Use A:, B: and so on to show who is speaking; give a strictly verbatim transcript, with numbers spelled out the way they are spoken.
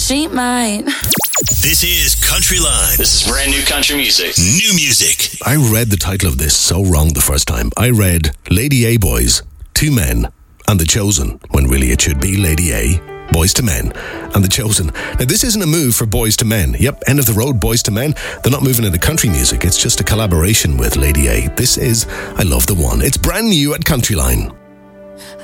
A: she might.
B: This is Country Line.
C: This is brand new country music.
B: New music. I read the title of this so wrong the first time. I read Lady A Boys, Two Men, and The Chosen, when really it should be Lady A, Boys to Men, and The Chosen. Now, this isn't a move for Boys to Men. Yep, end of the road, Boys to Men. They're not moving into country music. It's just a collaboration with Lady A. This is I Love the One. It's brand new at Country Line.